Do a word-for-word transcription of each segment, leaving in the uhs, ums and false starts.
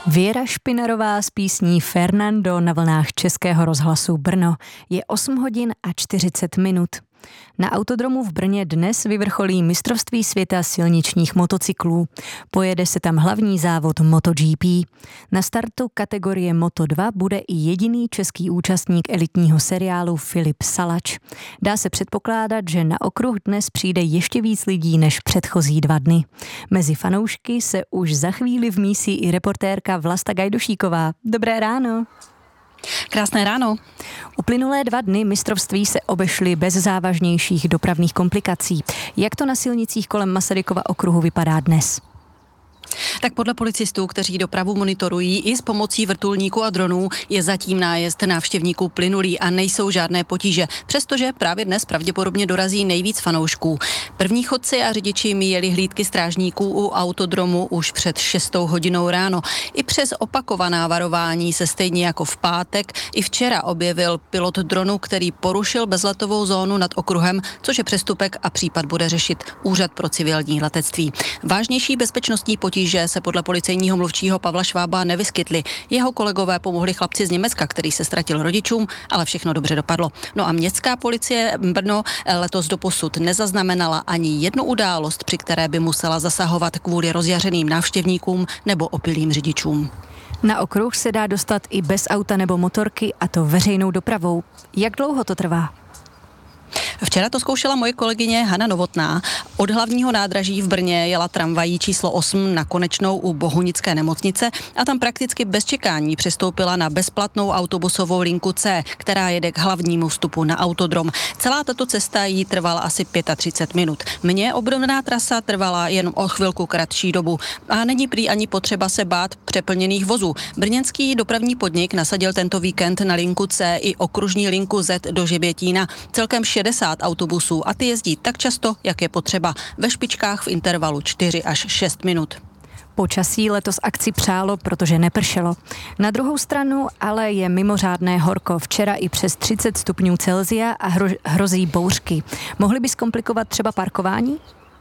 Věra Špinarová s písní Fernando na vlnách Českého rozhlasu Brno. Je osm hodin a čtyřicet minut. Na autodromu v Brně dnes vyvrcholí mistrovství světa silničních motocyklů. Pojede se tam hlavní závod MotoGP. Na startu kategorie Moto dva bude i jediný český účastník elitního seriálu Filip Salač. Dá se předpokládat, že na okruh dnes přijde ještě víc lidí než předchozí dva dny. Mezi fanoušky se už za chvíli vmísí i reportérka Vlasta Gajdošíková. Dobré ráno. Krásné ráno. Uplynulé dva dny mistrovství se obešly bez závažnějších dopravních komplikací. Jak to na silnicích kolem Masarykova okruhu vypadá dnes? Tak podle policistů, kteří dopravu monitorují i s pomocí vrtulníků a dronů, je zatím nájezd návštěvníků plynulý a nejsou žádné potíže, přestože právě dnes pravděpodobně dorazí nejvíc fanoušků. První chodci a řidiči míjeli hlídky strážníků u autodromu už před šestou hodinou ráno. I přes opakovaná varování se stejně jako v pátek i včera objevil pilot dronu, který porušil bezletovou zónu nad okruhem, což je přestupek a případ bude řešit Úřad pro civilní letectví. Vážnější bezpečnostní potíže že se podle policejního mluvčího Pavla Švába nevyskytly. Jeho kolegové pomohli chlapci z Německa, který se ztratil rodičům, ale všechno dobře dopadlo. No a městská policie Brno letos doposud nezaznamenala ani jednu událost, při které by musela zasahovat kvůli rozjařeným návštěvníkům nebo opilým řidičům. Na okruh se dá dostat i bez auta nebo motorky, a to veřejnou dopravou. Jak dlouho to trvá? Včera to zkoušela moje kolegyně Hana Novotná. Od hlavního nádraží v Brně jela tramvají číslo osm na Konečnou u Bohunické nemocnice a tam prakticky bez čekání přestoupila na bezplatnou autobusovou linku C, která jede k hlavnímu vstupu na autodrom. Celá tato cesta jí trvala asi třicet pět minut. Mně obdobná trasa trvala jen o chvilku kratší dobu a není prý ani potřeba se bát přeplněných vozů. Brněnský dopravní podnik nasadil tento víkend na linku C i okružní linku Z do Žebětína. Celkem šedesát autobusů a ty jezdí tak často, jak je potřeba, ve špičkách v intervalu čtyři až šest minut. Počasí letos akci přálo, protože nepršelo. Na druhou stranu ale je mimořádné horko. Včera i přes třicet stupňů Celsia a hro- hrozí bouřky. Mohly by zkomplikovat třeba parkování?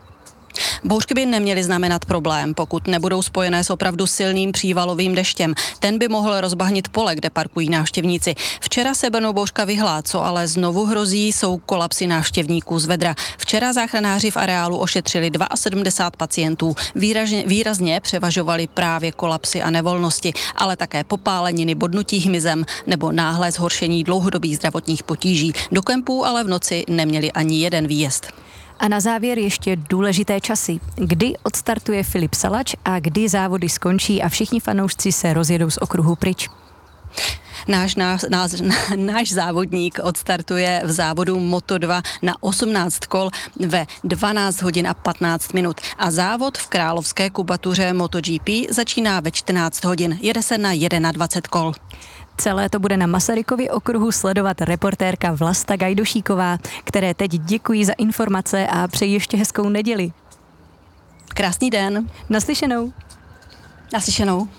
Bouřky by neměly znamenat problém, pokud nebudou spojené s opravdu silným přívalovým deštěm. Ten by mohl rozbahnit pole, kde parkují návštěvníci. Včera se Brno bouřka vyhnula, co ale znovu hrozí, jsou kolapsy návštěvníků z vedra. Včera záchranáři v areálu ošetřili sedmdesát dva pacientů. Výrazně, výrazně převažovali právě kolapsy a nevolnosti, ale také popáleniny, bodnutí hmyzem nebo náhlé zhoršení dlouhodobých zdravotních potíží. Do kempů ale v noci neměli ani jeden výjezd. A na závěr ještě důležité časy. Kdy odstartuje Filip Salač a kdy závody skončí a všichni fanoušci se rozjedou z okruhu pryč? Náš, náš, náš, náš závodník odstartuje v závodu Moto dva na osmnáct kol ve dvanáct hodin a patnáct minut. A závod v královské kubatuře MotoGP začíná ve čtrnáct hodin. Jede se na dvacet jedna kol. Celé to bude na Masarykově okruhu sledovat reportérka Vlasta Gajdošíková, které teď děkuji za informace a přeji ještě hezkou neděli. Krásný den. Naslyšenou. Naslyšenou.